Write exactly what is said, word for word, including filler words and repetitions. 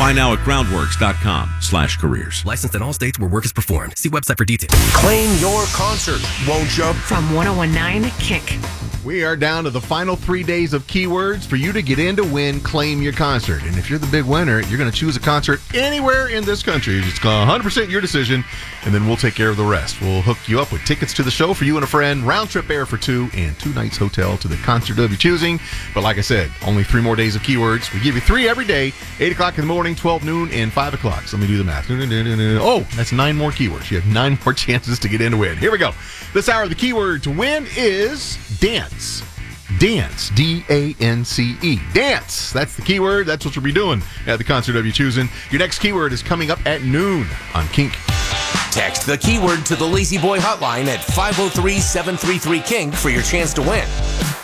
Apply now at groundworks.com slash careers. Licensed in all states where work is performed. See website for details. Claim your concert, won't you? From one oh one point nine Kick. We are down to the final three days of keywords for you to get in to win Claim Your Concert. And if you're the big winner, you're going to choose a concert anywhere in this country. It's one hundred percent your decision, and then we'll take care of the rest. We'll hook you up with tickets to the show for you and a friend, round trip air for two, and two nights hotel to the concert of your choosing. But like I said, only three more days of keywords. We give you three every day, eight o'clock in the morning, twelve noon, and five o'clock. So let me do the math. Oh, that's nine more keywords. You have nine more chances to get in to win. Here we go. This hour, the keyword to win is dance. Dance. D A N C E. Dance. That's the keyword. That's what you'll be doing at the concert of your choosing. Your next keyword is coming up at noon on Kink. Text the keyword to the Lazy Boy hotline at five oh three, seven three three, K I N K for your chance to win.